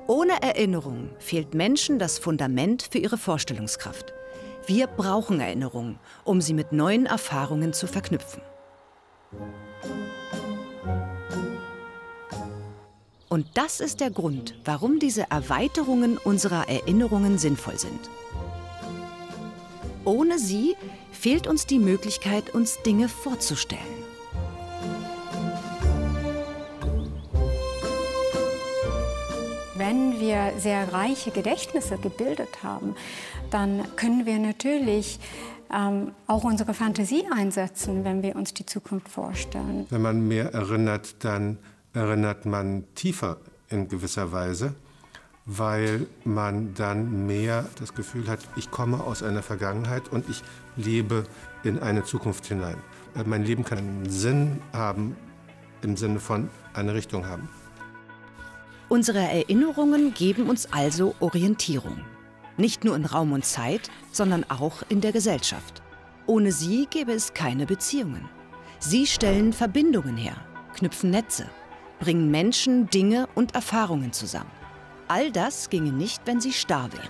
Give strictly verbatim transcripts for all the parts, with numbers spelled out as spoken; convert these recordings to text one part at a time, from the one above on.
Ohne Erinnerung fehlt Menschen das Fundament für ihre Vorstellungskraft. Wir brauchen Erinnerung, um sie mit neuen Erfahrungen zu verknüpfen. Und das ist der Grund, warum diese Erweiterungen unserer Erinnerungen sinnvoll sind. Ohne sie fehlt uns die Möglichkeit, uns Dinge vorzustellen. Wenn wir sehr reiche Gedächtnisse gebildet haben, dann können wir natürlich ähm, auch unsere Fantasie einsetzen, wenn wir uns die Zukunft vorstellen. Wenn man mehr erinnert, dann erinnert man tiefer in gewisser Weise, weil man dann mehr das Gefühl hat, ich komme aus einer Vergangenheit und ich lebe in eine Zukunft hinein. Mein Leben kann einen Sinn haben, im Sinne von eine Richtung haben. Unsere Erinnerungen geben uns also Orientierung. Nicht nur in Raum und Zeit, sondern auch in der Gesellschaft. Ohne sie gäbe es keine Beziehungen. Sie stellen Verbindungen her, knüpfen Netze, bringen Menschen, Dinge und Erfahrungen zusammen. All das ginge nicht, wenn sie starr wären.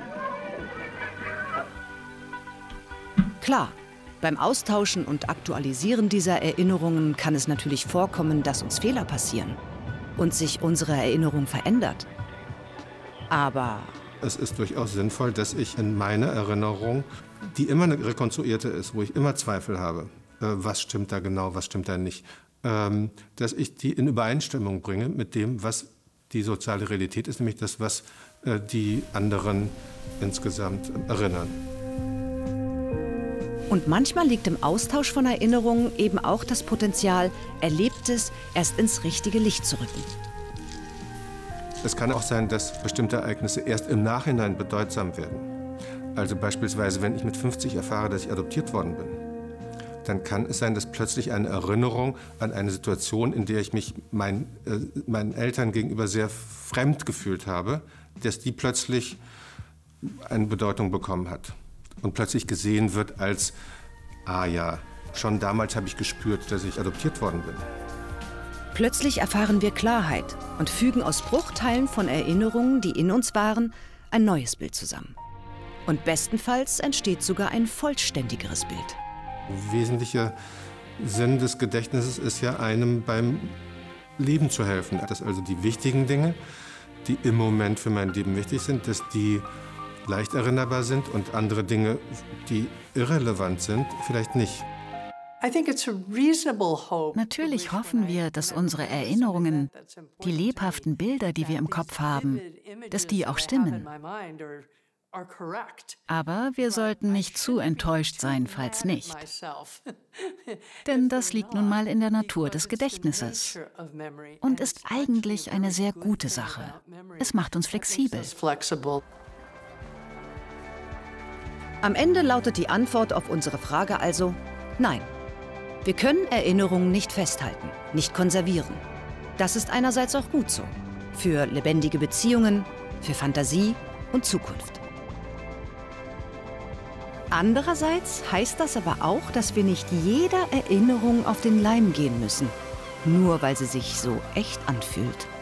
Klar, beim Austauschen und Aktualisieren dieser Erinnerungen kann es natürlich vorkommen, dass uns Fehler passieren und sich unsere Erinnerung verändert. Aber es ist durchaus sinnvoll, dass ich in meiner Erinnerung, die immer eine rekonstruierte ist, wo ich immer Zweifel habe, äh, was stimmt da genau, was stimmt da nicht, ähm, dass ich die in Übereinstimmung bringe mit dem, was die soziale Realität ist, nämlich das, was äh, die anderen insgesamt erinnern. Und manchmal liegt im Austausch von Erinnerungen eben auch das Potenzial, Erlebtes erst ins richtige Licht zu rücken. Es kann auch sein, dass bestimmte Ereignisse erst im Nachhinein bedeutsam werden. Also beispielsweise, wenn ich mit fünfzig erfahre, dass ich adoptiert worden bin, dann kann es sein, dass plötzlich eine Erinnerung an eine Situation, in der ich mich mein, äh, meinen Eltern gegenüber sehr fremd gefühlt habe, dass die plötzlich eine Bedeutung bekommen hat. Und plötzlich gesehen wird als, ah ja, schon damals habe ich gespürt, dass ich adoptiert worden bin. Plötzlich erfahren wir Klarheit und fügen aus Bruchteilen von Erinnerungen, die in uns waren, ein neues Bild zusammen. Und bestenfalls entsteht sogar ein vollständigeres Bild. Wesentlicher Sinn des Gedächtnisses ist ja, einem beim Leben zu helfen. Dass also die wichtigen Dinge, die im Moment für mein Leben wichtig sind, dass die leicht erinnerbar sind und andere Dinge, die irrelevant sind, vielleicht nicht. Natürlich hoffen wir, dass unsere Erinnerungen, die lebhaften Bilder, die wir im Kopf haben, dass die auch stimmen. Aber wir sollten nicht zu enttäuscht sein, falls nicht. Denn das liegt nun mal in der Natur des Gedächtnisses und ist eigentlich eine sehr gute Sache. Es macht uns flexibel. Am Ende lautet die Antwort auf unsere Frage also nein. Wir können Erinnerungen nicht festhalten, nicht konservieren. Das ist einerseits auch gut so. Für lebendige Beziehungen, für Fantasie und Zukunft. Andererseits heißt das aber auch, dass wir nicht jeder Erinnerung auf den Leim gehen müssen, nur weil sie sich so echt anfühlt.